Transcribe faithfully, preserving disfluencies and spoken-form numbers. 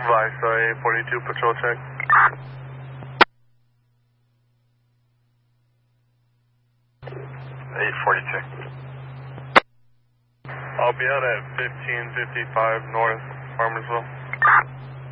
Vice eight forty-two patrol check. eight forty-two. I'll be out at fifteen fifty-five North Farmersville.